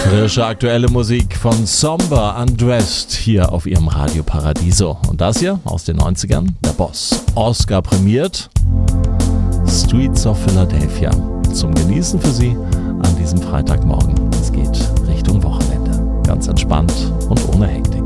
Frische aktuelle Musik von Somber Undressed hier auf ihrem Radio Paradiso. Und das hier aus den 90ern, der Boss. Oscar prämiert, Streets of Philadelphia. Zum Genießen für Sie an diesem Freitagmorgen. Es geht Richtung Wochenende. Ganz entspannt und ohne Hektik.